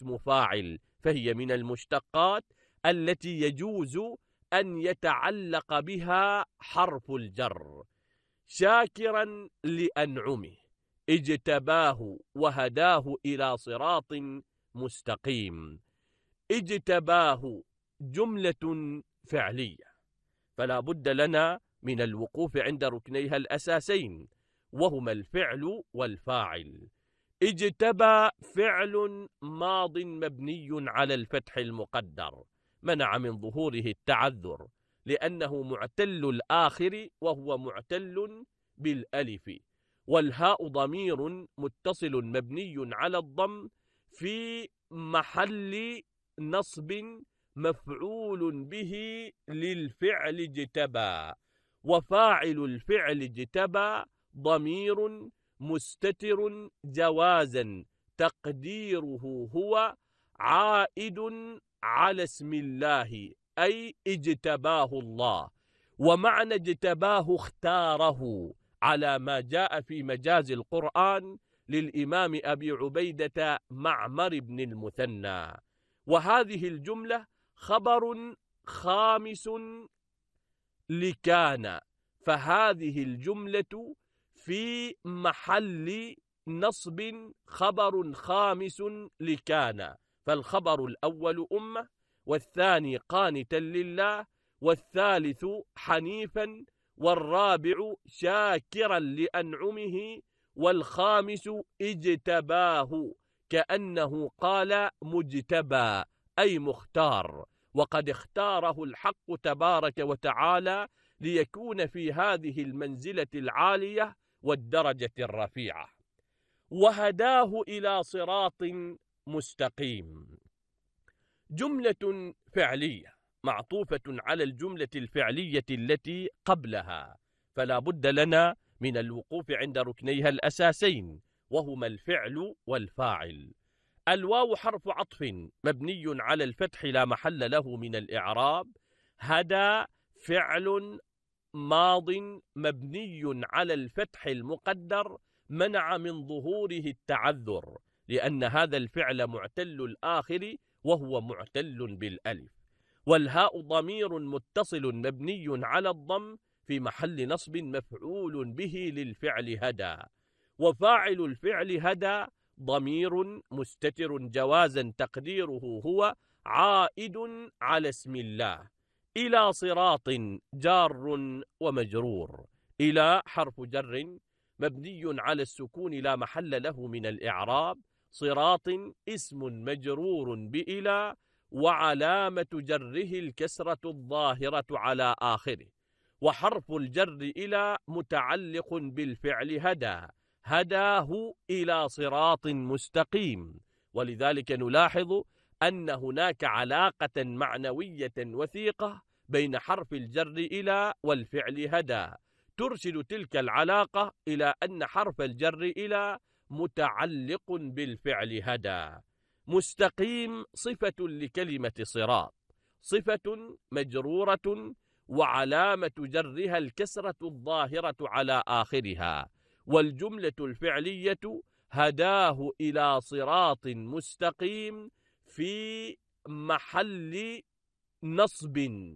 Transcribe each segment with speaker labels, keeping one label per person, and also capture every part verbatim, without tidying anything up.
Speaker 1: اسم فاعل، فهي من المشتقات التي يجوز أن يتعلق بها حرف الجر. شاكرا لأنعمه، اجتباه وهداه إلى صراط مستقيم. اجتباه جملة فعلية، فلا بد لنا من الوقوف عند ركنيها الأساسين، وهما الفعل والفاعل. اجتبى فعل ماض مبني على الفتح المقدر، منع من ظهوره التعذر لأنه معتل الآخر وهو معتل بالألف. والهاء ضمير متصل مبني على الضم في محل نصب مفعول به للفعل اجتبى. وفاعل الفعل اجتبى ضمير مستتر جوازا تقديره هو عائد على اسم الله، أي اجتباه الله. ومعنى اجتباه اختاره على ما جاء في مجاز القرآن للإمام أبي عبيدة معمر بن المثنى. وهذه الجملة خبر خامس لكان، فهذه الجملة في محل نصب خبر خامس لكان، فالخبر الأول أمة، والثاني قانتا لله، والثالث حنيفا، والرابع شاكرا لأنعمه، والخامس اجتباه، كأنه قال مجتبى أي مختار، وقد اختاره الحق تبارك وتعالى ليكون في هذه المنزلة العالية والدرجة الرفيعة. وهداه إلى صراط مستقيم جملة فعلية معطوفة على الجملة الفعلية التي قبلها، فلا بد لنا من الوقوف عند ركنيها الأساسين، وهما الفعل والفاعل. الواو حرف عطف مبني على الفتح لا محل له من الإعراب. هدى فعل ماض مبني على الفتح المقدر منع من ظهوره التعذر لأن هذا الفعل معتل الآخر وهو معتل بالألف. والهاء ضمير متصل مبني على الضم في محل نصب مفعول به للفعل هدى. وفاعل الفعل هدى ضمير مستتر جوازا تقديره هو عائد على اسم الله. إلى صراط جار ومجرور. إلى حرف جر مبني على السكون لا محل له من الإعراب. صراط اسم مجرور بإلى، وعلامة جره الكسرة الظاهرة على آخره. وحرف الجر إلى متعلق بالفعل هدى، هداه إلى صراط مستقيم. ولذلك نلاحظ أن هناك علاقة معنوية وثيقة بين حرف الجر إلى والفعل هدى، ترشد تلك العلاقة إلى أن حرف الجر إلى متعلق بالفعل هدى. مستقيم صفة لكلمة صراط، صفة مجرورة وعلامة جرها الكسرة الظاهرة على آخرها. والجملة الفعلية هداه إلى صراط مستقيم في محل نصب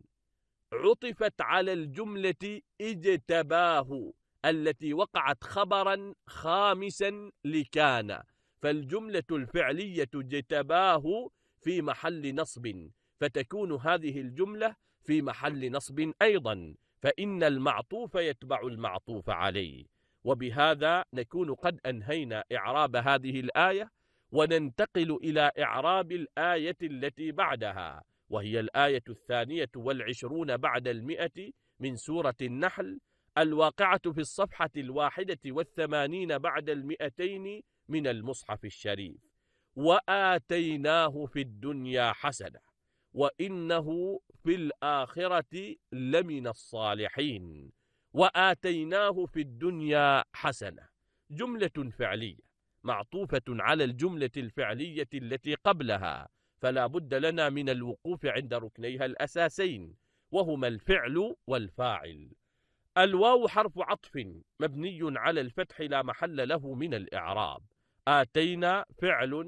Speaker 1: عطفت على الجملة اجتباه التي وقعت خبرا خامسا لكان، فالجملة الفعلية اجتباه في محل نصب، فتكون هذه الجملة في محل نصب أيضا، فإن المعطوف يتبع المعطوف عليه. وبهذا نكون قد أنهينا إعراب هذه الآية، وننتقل إلى إعراب الآية التي بعدها، وهي الآية الثانية والعشرون بعد المئة من سورة النحل، الواقعة في الصفحة الواحدة والثمانين بعد المئتين من المصحف الشريف. وآتيناه في الدنيا حسنة وإنه في الآخرة لمن الصالحين. وآتيناه في الدنيا حسنة جملة فعلية معطوفة على الجملة الفعلية التي قبلها، فلا بد لنا من الوقوف عند ركنيها الأساسين، وهما الفعل والفاعل. الواو حرف عطف مبني على الفتح لا محل له من الإعراب. آتينا فعل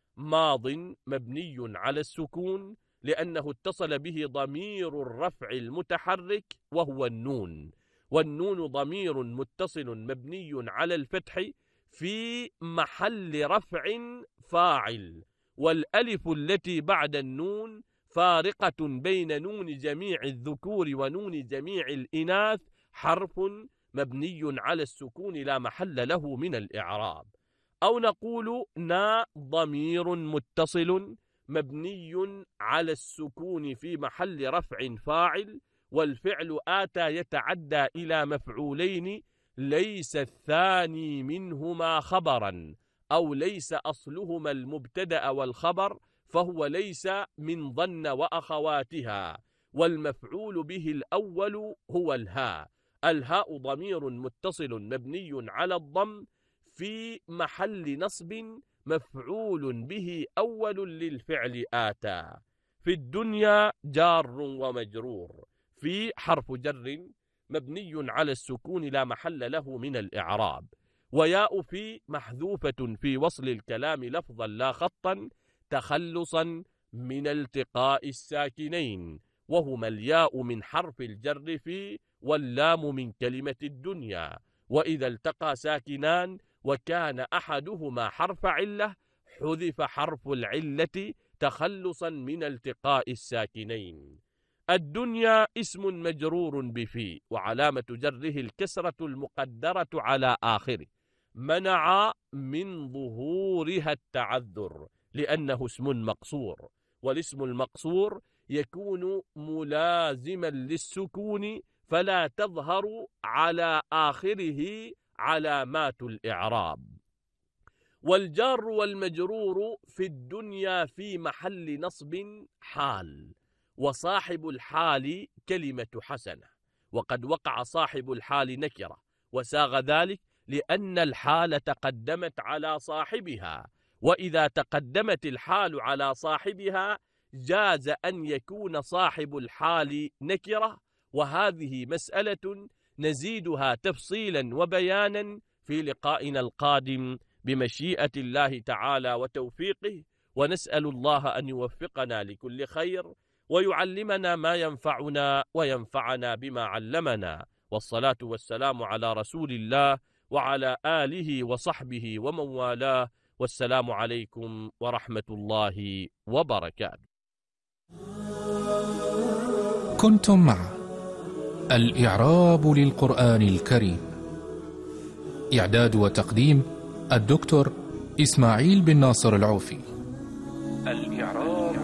Speaker 1: ماض مبني على السكون لأنه اتصل به ضمير الرفع المتحرك وهو النون، والنون ضمير متصل مبني على الفتح في محل رفع فاعل، والألف التي بعد النون فارقة بين نون جميع الذكور ونون جميع الإناث، حرف مبني على السكون لا محل له من الإعراب. أو نقول نا ضمير متصل مبني على السكون في محل رفع فاعل، والفعل آتى يتعدى إلى مفعولين ليس الثاني منهما خبرا، أو ليس أصلهما المبتدأ والخبر، فهو ليس من ظن وأخواتها، والمفعول به الأول هو الهاء. الهاء ضمير متصل مبني على الضم في محل نصب مفعول به أول للفعل آتى. في الدنيا جار ومجرور، في حرف جر مبني على السكون لا محل له من الإعراب، وياء في محذوفة في وصل الكلام لفظا لا خطا تخلصا من التقاء الساكنين، وهما الياء من حرف الجر في واللام من كلمة الدنيا، وإذا التقى ساكنان وكان أحدهما حرف علة حذف حرف العلة تخلصا من التقاء الساكنين. الدنيا اسم مجرور بفي، وعلامة جره الكسرة المقدرة على آخره، منع من ظهورها التعذر لأنه اسم مقصور، والاسم المقصور يكون ملازما للسكون فلا تظهر على آخره علامات الإعراب. والجار والمجرور في الدنيا في محل نصب حال، وصاحب الحال كلمة حسنة، وقد وقع صاحب الحال نكرة، وساغ ذلك لأن الحال تقدمت على صاحبها، وإذا تقدمت الحال على صاحبها جاز أن يكون صاحب الحال نكرة، وهذه مسألة نزيدها تفصيلا وبيانا في لقائنا القادم بمشيئة الله تعالى وتوفيقه، ونسأل الله أن يوفقنا لكل خير ويعلمنا ما ينفعنا وينفعنا بما علمنا، والصلاة والسلام على رسول الله وعلى آله وصحبه ومن والاه، والسلام عليكم ورحمة الله وبركاته.
Speaker 2: كنتم مع الإعراب للقرآن الكريم، إعداد وتقديم الدكتور إسماعيل بن ناصر العوفي. الإعراب